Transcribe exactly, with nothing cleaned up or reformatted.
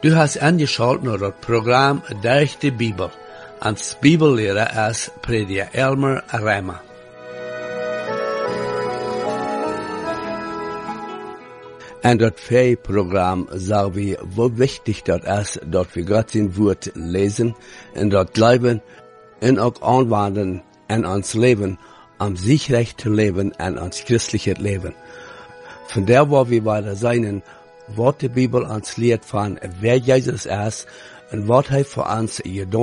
Du hast angeschaut naar het programma Durch die Bibel. Als Bibellehrer is Prediger Elmer Reimer. En dat Programm sagen wir, wo wichtig das ist, dass wir Gott sein Wort lesen und dort glauben und auch anwenden in uns Leben, um siegreich zu leben in uns christliches Leben. Von der, wo wir weiter sein, was die Bibel uns lehrt von, wer Jesus ist und was er für uns getan